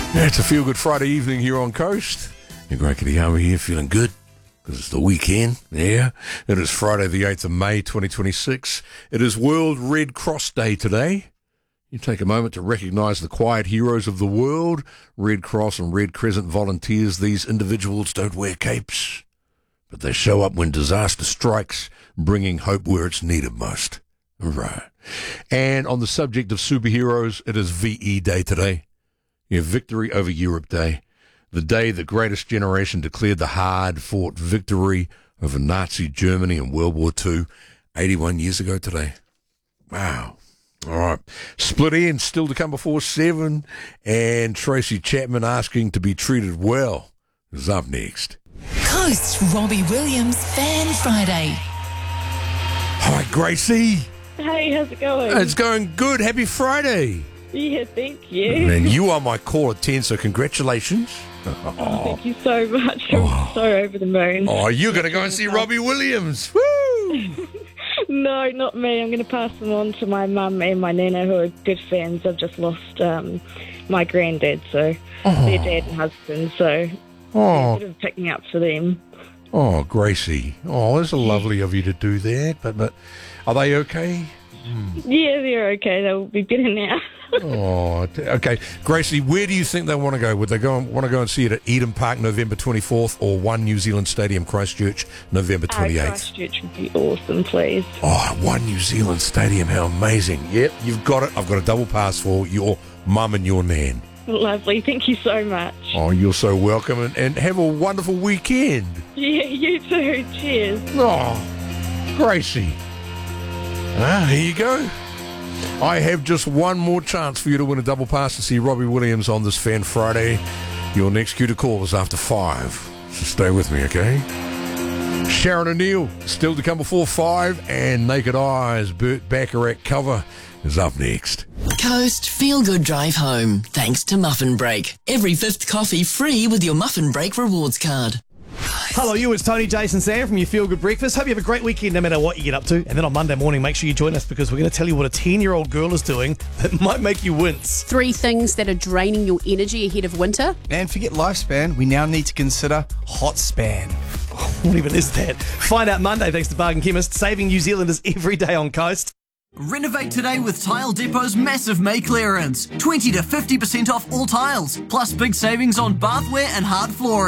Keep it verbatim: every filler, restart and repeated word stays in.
Yeah, it's a feel-good Friday evening here on Coast. And Great Kitty Harvey here, feeling good because it's the weekend. Yeah, it is Friday the eighth of May twenty twenty-six. It is World Red Cross Day today. You take a moment to recognise the quiet heroes of the world, Red Cross and Red Crescent volunteers. These individuals don't wear capes, but they show up when disaster strikes, bringing hope where it's needed most. Right. And on the subject of superheroes, it is V E Day today. Yeah, Victory over Europe Day, the day the greatest generation declared the hard-fought victory over Nazi Germany in World War Two, eighty-one years ago today. Wow. All right. Split End still to come before seven, and Tracy Chapman asking to be treated well is up next. Coast's Robbie Williams Fan Friday. Hi, Gracie. Hey, how's it going? It's going good. Happy Friday. Yeah, thank you. And you are my caller ten, so congratulations. Oh, thank you so much. I'm Oh. so over the moon. Oh, you're going to go and see Robbie Williams. Woo! No, not me. I'm going to pass them on to my mum and my nana, who are good fans. I've just lost um, my granddad, so Oh. their dad and husband, so Oh, sort of picking up for them. oh, Gracie. Oh, it's lovely of you to do that. But, but are they okay? Yeah, they're okay. They'll be better now. Oh, t- okay. Gracie, where do you think they want to go? Would they go and, want to go and see it at Eden Park November twenty-fourth or One New Zealand Stadium Christchurch November Uh, twenty-eighth? Christchurch would be awesome, please. Oh, One New Zealand Stadium, how amazing. Yep, you've got it. I've got a double pass for your mum and your nan. Lovely. Thank you so much. Oh, you're so welcome, and, and have a wonderful weekend. Yeah, you too. Cheers. Oh, Gracie. Ah, here you go. I have just one more chance for you to win a double pass to see Robbie Williams on this Fan Friday. Your next cue to call is after five, so stay with me, okay? Sharon O'Neill, still to come before five, and Naked Eyes, Burt Bacharach cover is up next. Coast Feel Good Drive Home, thanks to Muffin Break. Every fifth coffee free with your Muffin Break rewards card. Hello, you. It's Tony, Jason, Sam from your Feel Good Breakfast. Hope you have a great weekend no matter what you get up to. And then on Monday morning, make sure you join us because we're going to tell you what a ten-year-old girl is doing that might make you wince. Three things that are draining your energy ahead of winter. And forget lifespan, we now need to consider hot span. What even is that? Find out Monday thanks to Bargain Chemist, saving New Zealanders every day on Coast. Renovate today with Tile Depot's massive May clearance. twenty to fifty percent off all tiles, plus big savings on bathware and hard flooring.